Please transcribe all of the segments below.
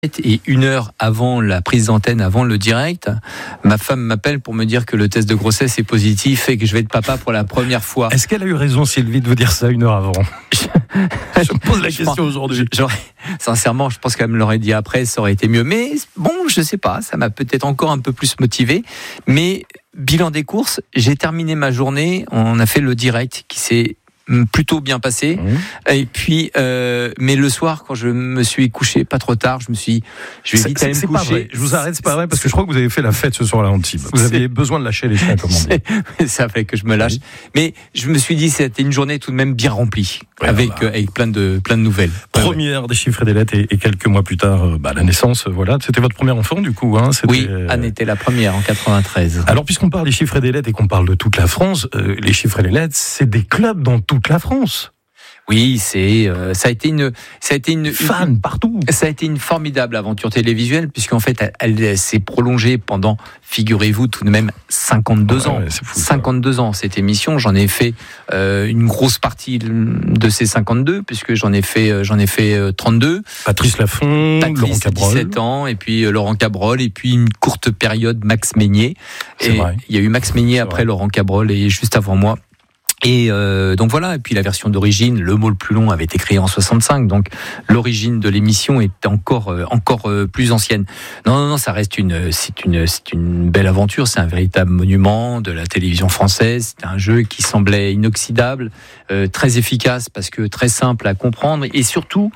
Et 1 heure avant la prise d'antenne, avant le direct, ma femme m'appelle pour me dire que le test de grossesse est positif et que je vais être papa pour la première fois. Est-ce qu'elle a eu raison, Sylvie, de vous dire ça 1 heure avant? Je me pose la question aujourd'hui. Sincèrement, je pense qu'elle me l'aurait dit après, ça aurait été mieux. Mais bon, je sais pas, ça m'a peut-être encore un peu plus motivé. Mais bilan des courses, j'ai terminé ma journée, on a fait le direct qui s'est plutôt bien passé. Et puis, mais le soir, quand je me suis couché, pas trop tard, je lui ai dit allez me coucher. Pas vrai. Je vous arrête, c'est pas vrai, parce que je crois que vous avez fait la fête ce soir-là à Antibes. Vous aviez besoin de lâcher les chiens, comme on dit. Ça fait que je me lâche. Mais je me suis dit, c'était une journée tout de même bien remplie, avec plein de nouvelles. Première des chiffres et des lettres, et quelques mois plus tard, la naissance, voilà. C'était votre premier enfant, du coup, hein. Oui, Anne était la première en 93. Alors, puisqu'on parle des chiffres et des lettres et qu'on parle de toute la France, les chiffres et les lettres, c'est des clubs dans toute la France. Oui, ça a été une fan partout. Ça a été une formidable aventure télévisuelle, puisqu'en fait, elle s'est prolongée pendant, figurez-vous, tout de même 52 ans. C'est fou, 52 ans, cette émission. J'en ai fait une grosse partie de ces 52, puisque j'en ai fait 32. Patrice Laffont, Laurent Cabrol. 17 ans, et puis Laurent Cabrol, et puis une courte période Max Meignier. Il y a eu Max Meignier après Laurent Cabrol et juste avant moi. Et donc voilà, et puis la version d'origine, le mot le plus long avait été créé en 65, donc l'origine de l'émission est encore plus ancienne. Non, ça reste c'est une belle aventure, c'est un véritable monument de la télévision française. C'est un jeu qui semblait inoxydable, très efficace parce que très simple à comprendre, et surtout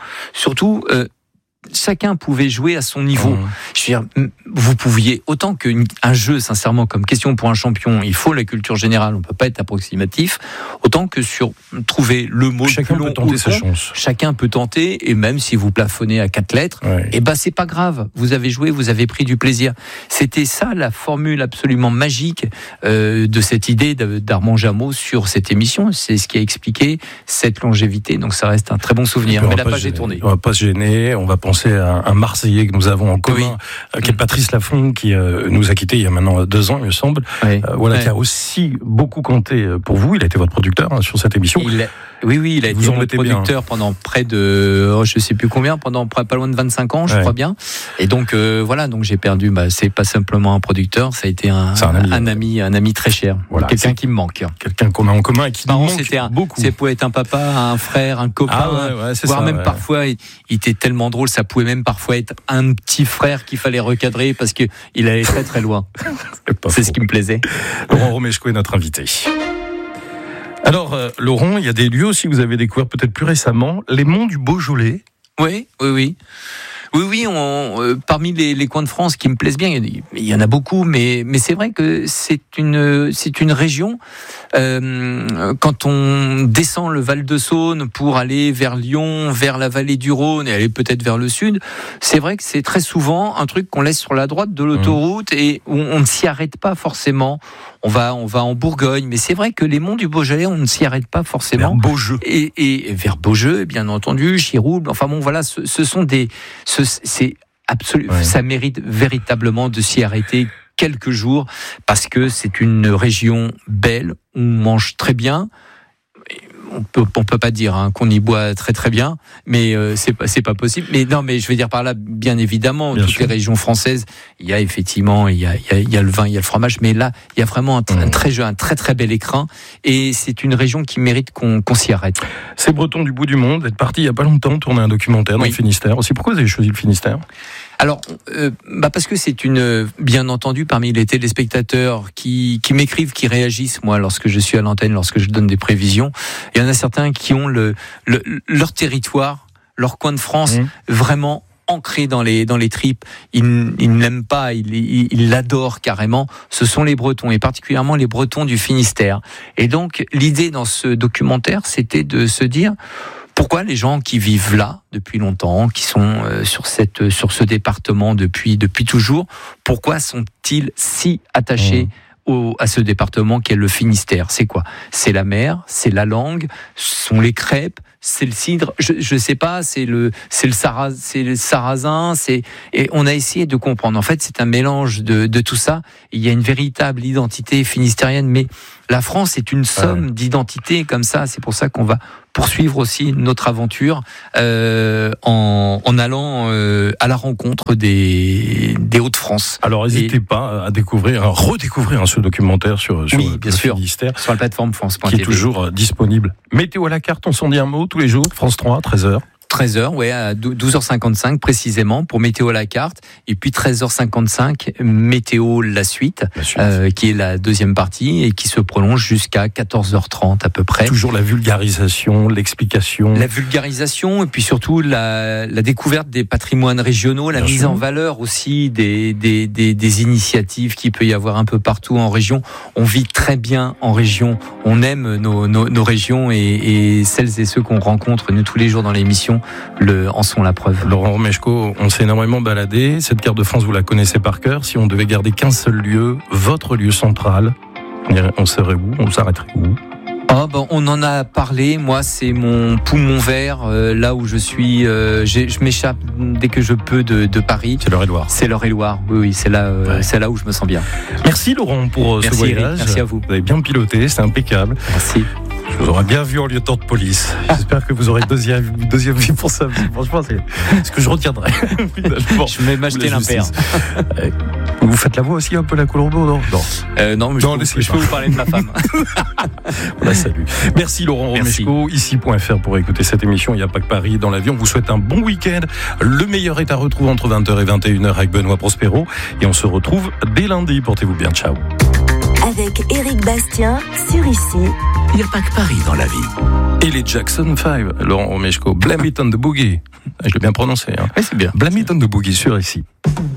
chacun pouvait jouer à son niveau. Je veux dire, vous pouviez, autant qu'un jeu, sincèrement, comme Question pour un champion, il faut la culture générale, on peut pas être approximatif, autant que sur trouver le mot chacun le plus long, peut tenter sa chance. Chacun peut tenter, et même si vous plafonnez à 4 lettres, c'est pas grave. Vous avez joué, vous avez pris du plaisir. C'était ça la formule absolument magique de cette idée d'Armand Jameau sur cette émission. C'est ce qui a expliqué cette longévité. Donc ça reste un très bon souvenir. Mais la page est tournée. On va pas se gêner. On va penser à un Marseillais que nous avons en commun, qui est Patrice Laffont, qui nous a quittés il y a maintenant 2 ans, il me semble. Qui a aussi beaucoup compté pour vous. Il a été votre producteur sur cette émission. Il a été mon producteur pendant près de, je sais plus combien, pendant pas loin de 25 ans, je crois bien. Et donc donc j'ai perdu. C'est pas simplement un producteur, ça a été un ami très cher. Voilà, quelqu'un qui me manque. Quelqu'un qu'on a en commun et qui nous manque beaucoup. C'est pouvait être un papa, un frère, un copain, voire même parfois, il était tellement drôle, ça pouvait même parfois être un petit frère qu'il fallait recadrer parce que il allait très très loin. C'est ce qui me plaisait. Laurent Romeshko est notre invité. Alors, Laurent, il y a des lieux aussi que vous avez découvert peut-être plus récemment, les monts du Beaujolais. Oui. Parmi les coins de France qui me plaisent bien, il y en a beaucoup, mais c'est vrai que c'est une région. Quand on descend le Val de Saône pour aller vers Lyon, vers la vallée du Rhône et aller peut-être vers le sud, c'est vrai que c'est très souvent un truc qu'on laisse sur la droite de l'autoroute et où on ne s'y arrête pas forcément. On va en Bourgogne, mais c'est vrai que les monts du Beaujolais, on ne s'y arrête pas forcément. Vers Beaujeu. Et vers Beaujeu, bien entendu, Chirouble. Enfin bon, voilà, ce sont c'est absolu. Ça mérite véritablement de s'y arrêter quelques jours parce que c'est une région belle. On mange très bien. On peut pas dire qu'on y boit très très bien, mais c'est pas possible. Mais non, mais je veux dire par là, bien évidemment, toutes les régions françaises, il y a effectivement, il y a le vin, il y a le fromage, mais là, il y a vraiment un très très bel écrin, et c'est une région qui mérite qu'on s'y arrête. Ces Bretons du bout du monde, vous êtes partis il y a pas longtemps tourner un documentaire dans le Finistère. Aussi, pourquoi vous avez choisi le Finistère ? Alors, parce que c'est bien entendu, parmi les téléspectateurs qui m'écrivent, qui réagissent, moi, lorsque je suis à l'antenne, lorsque je donne des prévisions, il y en a certains qui ont leur territoire, leur coin de France, vraiment ancré dans les tripes. Ils ne l'aiment pas, ils l'adorent carrément. Ce sont les Bretons, et particulièrement les Bretons du Finistère. Et donc, l'idée dans ce documentaire, c'était de se dire, pourquoi les gens qui vivent là depuis longtemps, qui sont sur ce département depuis toujours, pourquoi sont-ils si attachés à ce département qu'est le Finistère? C'est quoi? C'est la mer, c'est la langue, ce sont les crêpes, c'est le cidre, je sais pas, c'est le sarrasin, et on a essayé de comprendre. En fait, c'est un mélange de tout ça. Il y a une véritable identité finistérienne, mais La France est une somme d'identités comme ça. C'est pour ça qu'on va poursuivre aussi notre aventure en allant à la rencontre des Hauts-de-France. Alors n'hésitez pas à redécouvrir ce documentaire sur bien sûr, Finistère, sur la plateforme France.tv, qui est toujours disponible. Météo à la carte, on s'en dit un mot tous les jours, France 3, 13h. 13h, à 12h55 précisément pour Météo à la carte, et puis 13h55 Météo la suite. Qui est la deuxième partie et qui se prolonge jusqu'à 14h30 à peu près. Toujours la vulgarisation, l'explication. La vulgarisation et puis surtout la découverte des patrimoines régionaux, la mise en valeur aussi des initiatives qu'il peut y avoir un peu partout en région. On vit très bien en région, on aime nos régions et celles et ceux qu'on rencontre nous tous les jours dans l'émission en sont la preuve. Laurent Romeshko, on s'est énormément baladé. Cette carte de France, vous la connaissez par cœur. Si on devait garder qu'un seul lieu, votre lieu central, on serait où? On s'arrêterait où? On en a parlé. Moi, c'est mon poumon vert, là où je suis. Je m'échappe dès que je peux de Paris. C'est l'Eure-et-Loire. C'est l'Eure-et-Loire. Oui, c'est là où je me sens bien. Merci Laurent pour ce voyage. Eric, merci à vous. Vous avez bien piloté, c'est impeccable. Merci. Je vous aurais bien vu en lieutenant de police. J'espère que vous aurez deuxième vie pour ça. Franchement, c'est ce que je retiendrai. Je vais m'acheter l'impair. Vous faites la voix aussi un peu la Colombo, non? Non, mais je peux vous parler de ma femme. On la salue. Merci Laurent Romeshko. Ici.fr pour écouter cette émission. Il n'y a pas que Paris dans l'avion. On vous souhaite un bon week-end. Le meilleur est à retrouver entre 20h et 21h avec Benoît Prospero. Et on se retrouve dès lundi. Portez-vous bien. Ciao. Avec Éric Bastien sur Ici. Il n'y a pas que Paris dans la vie. Et les Jackson 5, Laurent Romeshko. Blame it on the boogie. Je l'ai bien prononcé. Oui, c'est bien. Blame it on the boogie sur Ici.